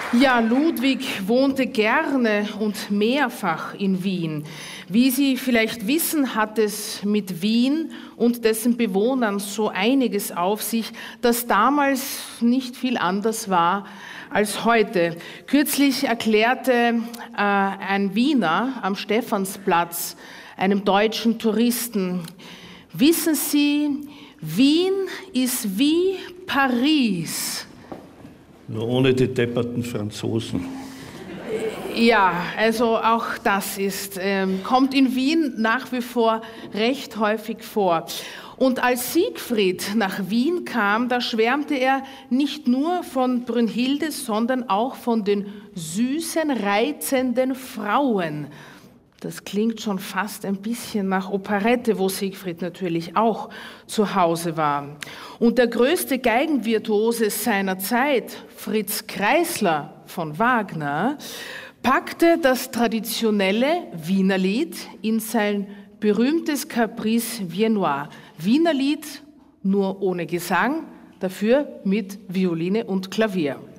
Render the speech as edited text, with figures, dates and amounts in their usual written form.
Ja, Ludwig wohnte gerne und mehrfach in Wien. Wie Sie vielleicht wissen, hat es mit Wien und dessen Bewohnern so einiges auf sich, das damals nicht viel anders war als heute. Kürzlich erklärte ein Wiener am Stephansplatz einem deutschen Touristen: Wissen Sie, Wien ist wie Paris. Nur ohne die depperten Franzosen. Ja, also auch das kommt in Wien nach wie vor recht häufig vor. Und als Siegfried nach Wien kam, da schwärmte er nicht nur von Brünnhilde, sondern auch von den süßen, reizenden Frauen. Das klingt schon fast ein bisschen nach Operette, wo Siegfried natürlich auch zu Hause war. Und der größte Geigenvirtuose seiner Zeit, Fritz Kreisler von Wagner, packte das traditionelle Wienerlied in sein berühmtes Caprice Viennois. Wienerlied, nur ohne Gesang, dafür mit Violine und Klavier.